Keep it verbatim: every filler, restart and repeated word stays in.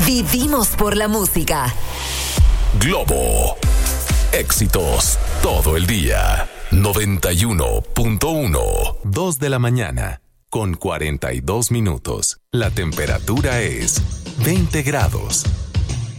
Vivimos por la música. Globo. Éxitos todo el día. noventa y uno punto uno. Dos de la mañana con cuarenta y dos minutos. La temperatura es veinte grados.